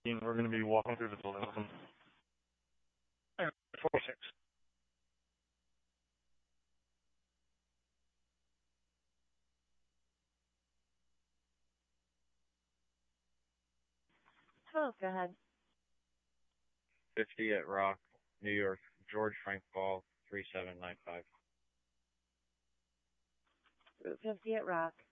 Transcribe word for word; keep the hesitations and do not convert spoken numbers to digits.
We're going to be walking through the building with them. four six. Hello, go ahead. fifty at Rock, New York, George Frank Ball, three seven nine five. Route fifty at Rock.